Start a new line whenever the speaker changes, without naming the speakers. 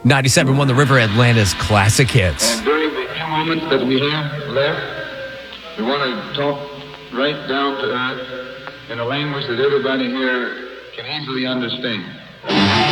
97.1 The River, Atlanta's classic hits.
And during the few moments that we have left, we want to talk right down to earth in a language that everybody here can easily understand.